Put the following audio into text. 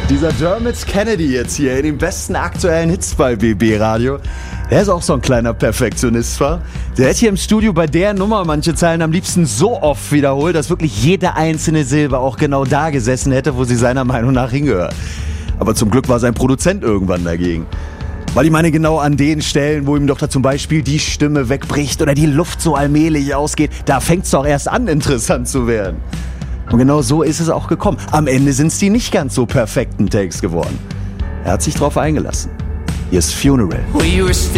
Dieser Dermot Kennedy jetzt hier in den besten aktuellen Hits bei BB Radio. Der ist auch so ein kleiner Perfektionist, war. Der hat hier im Studio bei der Nummer manche Zeilen am liebsten so oft wiederholt, dass wirklich jede einzelne Silbe auch genau da gesessen hätte, wo sie seiner Meinung nach hingehört. Aber zum Glück war sein Produzent irgendwann dagegen. Weil ich meine, genau an den Stellen, wo ihm doch da zum Beispiel die Stimme wegbricht oder die Luft so allmählich ausgeht, da fängt es doch erst an, interessant zu werden. Und genau so ist es auch gekommen. Am Ende sind es die nicht ganz so perfekten Takes geworden. Er hat sich drauf eingelassen. Hier ist Funeral.